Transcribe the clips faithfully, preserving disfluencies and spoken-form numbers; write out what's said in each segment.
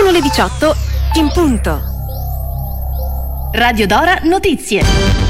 sono le diciotto in punto. Radio Dora Notizie.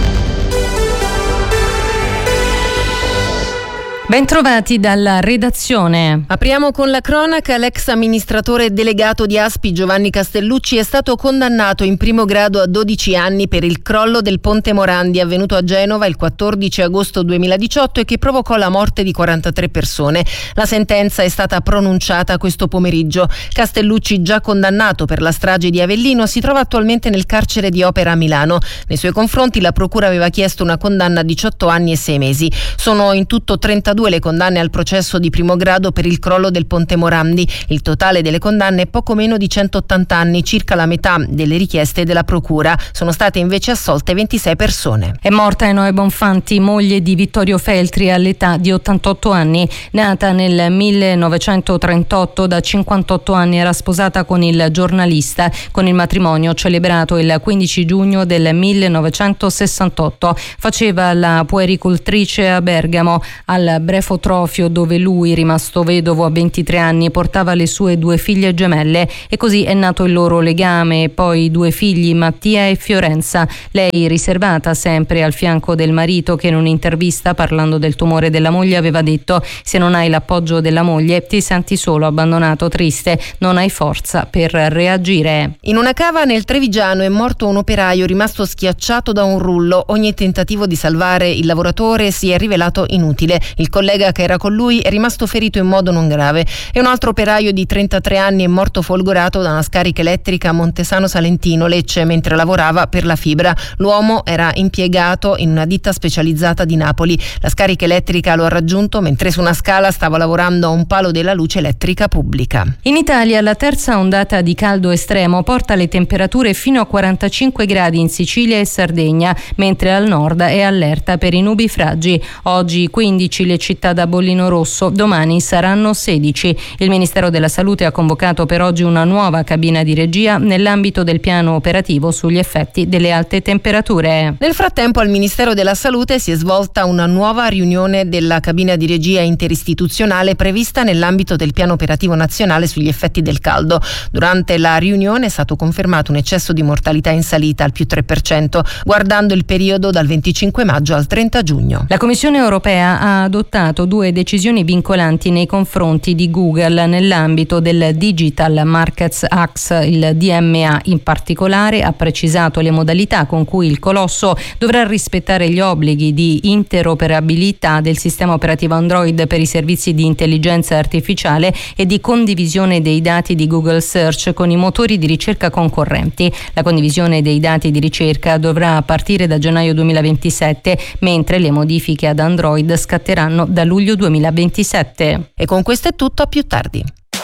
Bentrovati dalla redazione. Apriamo con la cronaca. L'ex amministratore delegato di Aspi Giovanni Castellucci è stato condannato in primo grado a dodici anni per il crollo del ponte Morandi avvenuto a Genova il quattordici agosto duemiladiciotto e che provocò la morte di quarantatré persone. La sentenza è stata pronunciata questo pomeriggio. Castellucci, già condannato per la strage di Avellino, si trova attualmente nel carcere di Opera a Milano. Nei suoi confronti la procura aveva chiesto una condanna a diciotto anni e sei mesi. Sono in tutto trentadue le condanne al processo di primo grado per il crollo del ponte Morandi. Il totale delle condanne è poco meno di centottanta anni, circa la metà delle richieste della procura. Sono state invece assolte ventisei persone. È morta Enoe Bonfanti, moglie di Vittorio Feltri, all'età di ottantotto anni. Nata nel millenovecentotrentotto, da cinquantotto anni era sposata con il giornalista. Con il matrimonio celebrato il quindici giugno del millenovecentosessantotto faceva la puericultrice a Bergamo, al Brefotrofio, dove lui, rimasto vedovo a ventitré anni, portava le sue due figlie gemelle, e così è nato il loro legame. Poi due figli, Mattia e Fiorenza. Lei, riservata sempre al fianco del marito, che in un'intervista parlando del tumore della moglie aveva detto: se non hai l'appoggio della moglie ti senti solo, abbandonato, triste, non hai forza per reagire. In una cava nel Trevigiano è morto un operaio rimasto schiacciato da un rullo. Ogni tentativo di salvare il lavoratore si è rivelato inutile. Il collega che era con lui è rimasto ferito in modo non grave e un altro operaio di trentatré anni è morto folgorato da una scarica elettrica a Montesano Salentino, Lecce, mentre lavorava per la fibra. L'uomo era impiegato in una ditta specializzata di Napoli. La scarica elettrica lo ha raggiunto mentre su una scala stava lavorando a un palo della luce elettrica pubblica. In Italia la terza ondata di caldo estremo porta le temperature fino a quarantacinque gradi in Sicilia e Sardegna, mentre al nord è allerta per i nubifragi. Oggi quindici le città da bollino rosso, domani saranno sedici. Il Ministero della Salute ha convocato per oggi una nuova cabina di regia nell'ambito del piano operativo sugli effetti delle alte temperature. Nel frattempo al Ministero della Salute si è svolta una nuova riunione della cabina di regia interistituzionale prevista nell'ambito del piano operativo nazionale sugli effetti del caldo. Durante la riunione è stato confermato un eccesso di mortalità in salita al più tre per cento, guardando il periodo dal venticinque maggio al trenta giugno. La Commissione europea ha adottato due decisioni vincolanti nei confronti di Google nell'ambito del Digital Markets Act. Il D M A in particolare ha precisato le modalità con cui il colosso dovrà rispettare gli obblighi di interoperabilità del sistema operativo Android per i servizi di intelligenza artificiale e di condivisione dei dati di Google Search con i motori di ricerca concorrenti. La condivisione dei dati di ricerca dovrà partire da gennaio duemilaventisette, mentre le modifiche ad Android scatteranno da luglio duemilaventisette. E con questo è tutto, a più tardi.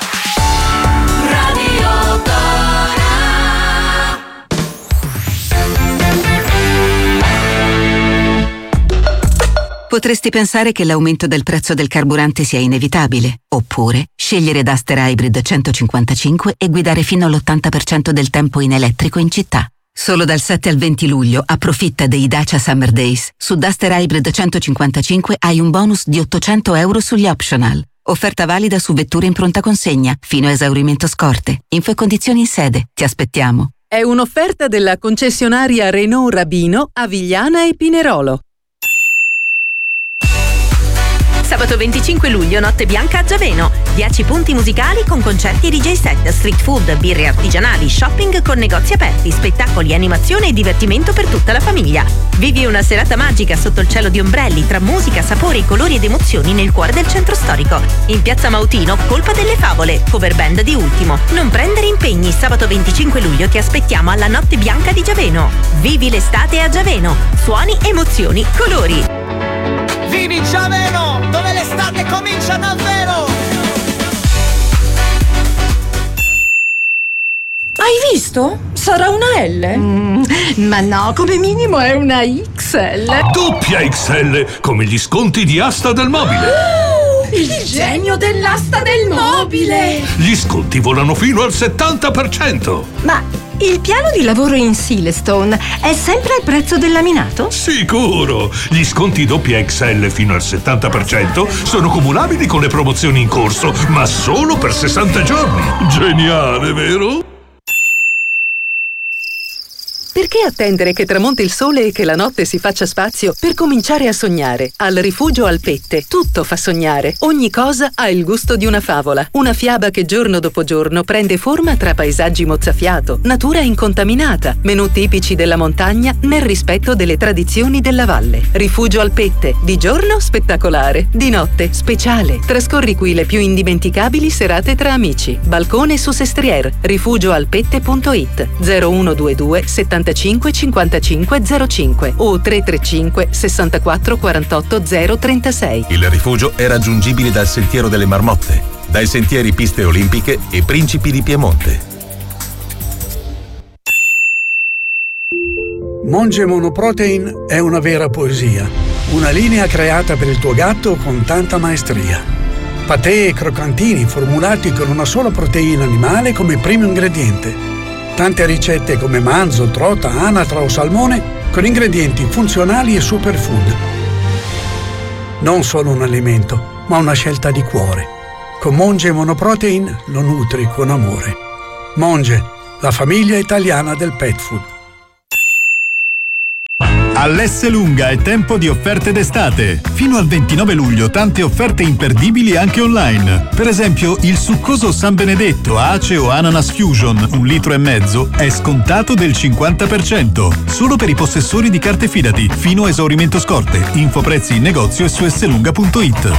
Radio Dora. Potresti pensare che l'aumento del prezzo del carburante sia inevitabile, oppure scegliere Duster Hybrid centocinquantacinque e guidare fino all'ottanta per cento del tempo in elettrico in città. Solo dal sette al venti luglio approfitta dei Dacia Summer Days. Su Duster Hybrid centocinquantacinque hai un bonus di ottocento euro sugli optional. Offerta valida su vetture in pronta consegna, fino a esaurimento scorte. Info e condizioni in sede. Ti aspettiamo. È un'offerta della concessionaria Renault Rabino a Vigliana e Pinerolo. Sabato venticinque luglio, Notte Bianca a Giaveno. dieci punti musicali con concerti e D J set, street food, birre artigianali, shopping con negozi aperti, spettacoli, animazione e divertimento per tutta la famiglia. Vivi una serata magica sotto il cielo di ombrelli, tra musica, sapori, colori ed emozioni nel cuore del centro storico. In piazza Mautino, Colpa delle Favole, cover band di Ultimo. Non prendere impegni, sabato venticinque luglio ti aspettiamo alla Notte Bianca di Giaveno. Vivi l'estate a Giaveno. Suoni, emozioni, colori. Vivi Giaveno, dove l'estate comincia davvero! Hai visto? Sarà una L? Mm, ma no, come minimo è una X L. Doppia X L, come gli sconti di Asta del Mobile. Oh, il genio dell'asta del mobile! Gli sconti volano fino al settanta per cento. Ma il piano di lavoro in Silestone è sempre al prezzo del laminato? Sicuro! Gli sconti doppia X L fino al settanta per cento sono cumulabili con le promozioni in corso, ma solo per sessanta giorni. Geniale, vero? Perché attendere che tramonti il sole e che la notte si faccia spazio per cominciare a sognare? Al Rifugio Alpette tutto fa sognare. Ogni cosa ha il gusto di una favola. Una fiaba che giorno dopo giorno prende forma tra paesaggi mozzafiato, natura incontaminata, menù tipici della montagna nel rispetto delle tradizioni della valle. Rifugio Alpette. Di giorno spettacolare, di notte speciale. Trascorri qui le più indimenticabili serate tra amici. Balcone su Sestriere. rifugio alpette punto it zero uno due due settantacinque cinquantacinque zero cinque o tre tre cinque sessantaquattro quarantotto zero trentasei. Il rifugio è raggiungibile dal Sentiero delle Marmotte, dai sentieri Piste Olimpiche e Principi di Piemonte. Monge Monoprotein è una vera poesia, una linea creata per il tuo gatto con tanta maestria. Patè e croccantini formulati con una sola proteina animale come primo ingrediente. Tante ricette come manzo, trota, anatra o salmone con ingredienti funzionali e superfood. Non solo un alimento, ma una scelta di cuore. Con Monge Monoprotein lo nutri con amore. Monge, la famiglia italiana del pet food. All'Esselunga è tempo di offerte d'estate. Fino al ventinove luglio tante offerte imperdibili anche online. Per esempio, il succoso San Benedetto Ace o Ananas Fusion, un litro e mezzo, è scontato del cinquanta per cento. Solo per i possessori di carte Fidati, fino a esaurimento scorte. Info prezzi in negozio e su esselunga punto it.